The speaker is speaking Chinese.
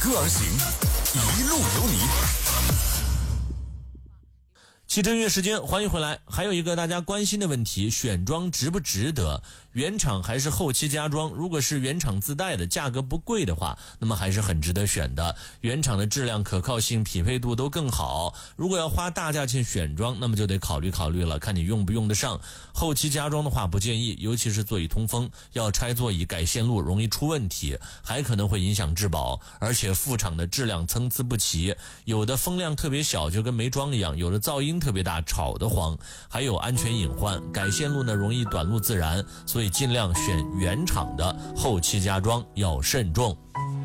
歌而行，一路有你。 汽车音乐时间，欢迎回来。还有一个大家关心的问题，选装值不值得？原厂还是后期加装？如果是原厂自带的，价格不贵的话，那么还是很值得选的。原厂的质量、可靠性、匹配度都更好。如果要花大价钱选装，那么就得考虑了，看你用不用得上。后期加装的话不建议，尤其是座椅通风，要拆座椅、改线路容易出问题，还可能会影响质保。而且副厂的质量参差不齐，有的风量特别小，就跟没装一样；有的噪音特别大，吵得慌，还有安全隐患。改线路呢容易短路自燃，所以尽量选原厂的，后期加装要慎重。